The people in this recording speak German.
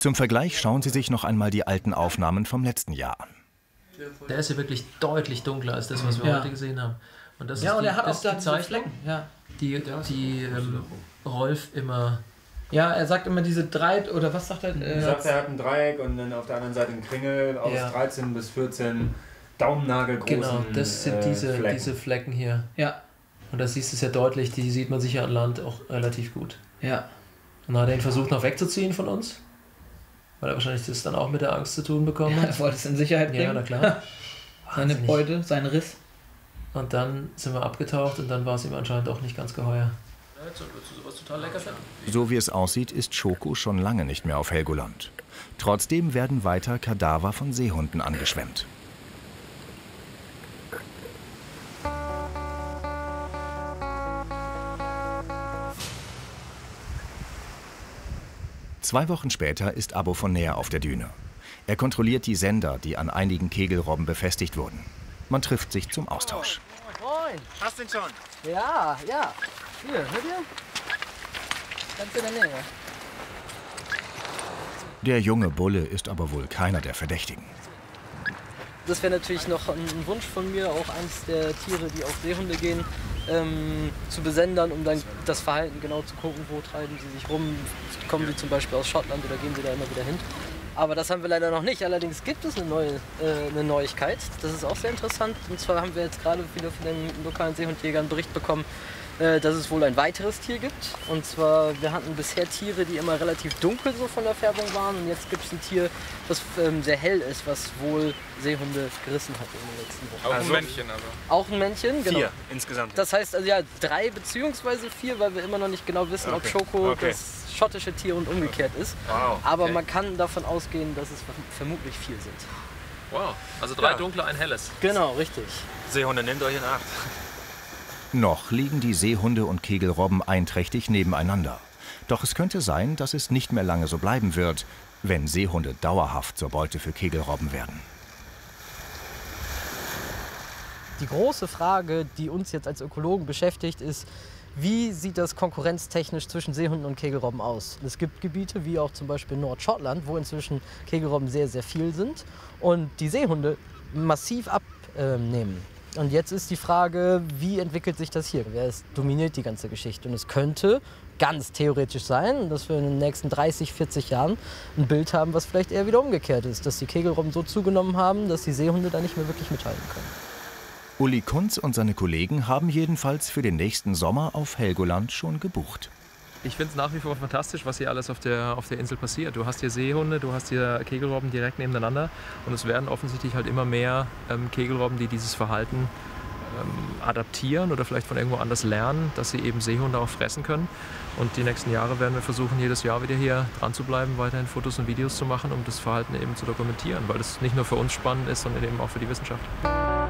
Zum Vergleich schauen Sie sich noch einmal die alten Aufnahmen vom letzten Jahr an. Der ist ja wirklich deutlich dunkler als das, was wir heute gesehen haben. Und das ist und er hat das auch da die Zeichnung, die Rolf immer... Ja, er sagt immer diese drei, oder was sagt er? Er sagt, er hat ein Dreieck und dann auf der anderen Seite einen Kringel aus 13 bis 14 Daumennagelgroßen Genau, das sind diese Flecken hier. Ja. Und das siehst du sehr deutlich, die sieht man sicher an Land auch relativ gut. Ja. Und dann hat er ihn versucht noch wegzuziehen von uns, weil er wahrscheinlich das dann auch mit der Angst zu tun bekommen hat. Er wollte es in Sicherheit bringen. Ja, na klar. Seine Beute, sein Riss. Und dann sind wir abgetaucht und dann war es ihm anscheinend auch nicht ganz geheuer. Würdest du sowas total lecker finden? So wie es aussieht, ist Schoko schon lange nicht mehr auf Helgoland. Trotzdem werden weiter Kadaver von Seehunden angeschwemmt. Zwei Wochen später ist Abo von Näher auf der Düne. Er kontrolliert die Sender, die an einigen Kegelrobben befestigt wurden. Man trifft sich zum Austausch. Moin! Hast du ihn schon? Ja. Hier, hört ihr? Ganz in der Nähe. Der junge Bulle ist aber wohl keiner der Verdächtigen. Das wäre natürlich noch ein Wunsch von mir, auch eins der Tiere, die auf Seehunde gehen, zu besendern, um dann das Verhalten genau zu gucken, wo treiben sie sich rum, kommen sie zum Beispiel aus Schottland oder gehen sie da immer wieder hin. Aber das haben wir leider noch nicht. Allerdings gibt es eine Neuigkeit. Das ist auch sehr interessant. Und zwar haben wir jetzt gerade wieder von den lokalen Seehundjägern einen Bericht bekommen, dass es wohl ein weiteres Tier gibt. Und zwar, wir hatten bisher Tiere, die immer relativ dunkel so von der Färbung waren. Und jetzt gibt es ein Tier, das sehr hell ist, was wohl Seehunde gerissen hat in den letzten Wochen. Auch ein Männchen aber. Auch ein Männchen, genau. 4 insgesamt. Das heißt also ja 3 bzw. 4, weil wir immer noch nicht genau wissen, ob Schoko das schottische Tier und umgekehrt ist. Wow. Aber man kann davon ausgehen, dass es vermutlich 4 sind. Wow, also 3 dunkle, ein helles. Genau, richtig. Seehunde, nehmt euch in Acht. Noch liegen die Seehunde und Kegelrobben einträchtig nebeneinander. Doch es könnte sein, dass es nicht mehr lange so bleiben wird, wenn Seehunde dauerhaft zur Beute für Kegelrobben werden. Die große Frage, die uns jetzt als Ökologen beschäftigt, ist, wie sieht das konkurrenztechnisch zwischen Seehunden und Kegelrobben aus? Es gibt Gebiete, wie auch zum Beispiel Nordschottland, wo inzwischen Kegelrobben sehr, sehr viel sind und die Seehunde massiv abnehmen. Und jetzt ist die Frage, wie entwickelt sich das hier? Wer dominiert die ganze Geschichte? Und es könnte ganz theoretisch sein, dass wir in den nächsten 30, 40 Jahren ein Bild haben, was vielleicht eher wieder umgekehrt ist. Dass die Kegelrobben so zugenommen haben, dass die Seehunde da nicht mehr wirklich mithalten können. Uli Kunz und seine Kollegen haben jedenfalls für den nächsten Sommer auf Helgoland schon gebucht. Ich finde es nach wie vor fantastisch, was hier alles auf der Insel passiert. Du hast hier Seehunde, du hast hier Kegelrobben direkt nebeneinander und es werden offensichtlich halt immer mehr Kegelrobben, die dieses Verhalten adaptieren oder vielleicht von irgendwo anders lernen, dass sie eben Seehunde auch fressen können. Und die nächsten Jahre werden wir versuchen, jedes Jahr wieder hier dran zu bleiben, weiterhin Fotos und Videos zu machen, um das Verhalten eben zu dokumentieren, weil es nicht nur für uns spannend ist, sondern eben auch für die Wissenschaft.